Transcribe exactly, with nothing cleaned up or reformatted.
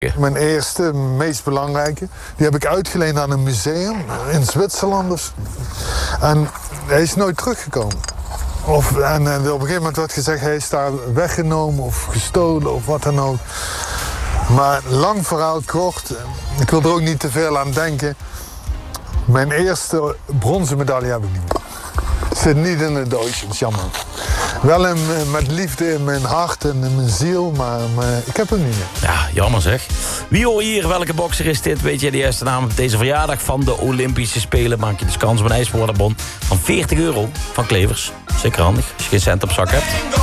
Mijn eerste, meest belangrijke, die heb ik uitgeleend aan een museum in Zwitserland. Dus. En hij is nooit teruggekomen. Of, en, en op een gegeven moment werd gezegd, hij is daar weggenomen of gestolen of wat dan ook. Maar lang verhaal kort, ik wil er ook niet te veel aan denken. Mijn eerste bronzen medaille heb ik niet meer. Zit niet in het doosje, dat is jammer. Wel in, met liefde in mijn hart en in mijn ziel, maar, maar ik heb hem niet meer. Ja, jammer zeg. Wie hoor hier? Welke bokser is dit? Weet je de juiste naam op deze verjaardag van de Olympische Spelen? Maak je dus kans op een ijswaterbon van veertig euro van Klevers. Zeker handig als je geen cent op zak hebt.